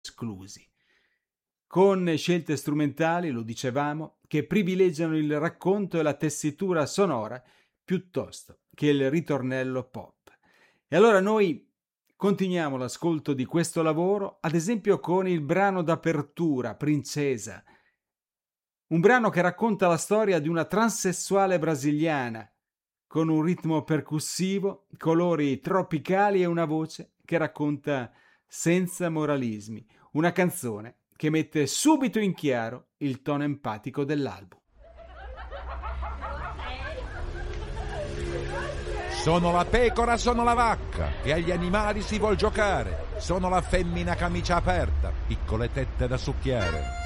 esclusi, con scelte strumentali, lo dicevamo, che privilegiano il racconto e la tessitura sonora piuttosto che il ritornello pop. E allora noi continuiamo l'ascolto di questo lavoro, ad esempio con il brano d'apertura, Princesa, un brano che racconta la storia di una transessuale brasiliana, con un ritmo percussivo, colori tropicali e una voce che racconta senza moralismi, una canzone che mette subito in chiaro il tono empatico dell'album. Sono la pecora, sono la vacca, e agli animali si vuol giocare. Sono la femmina camicia aperta, piccole tette da succhiare.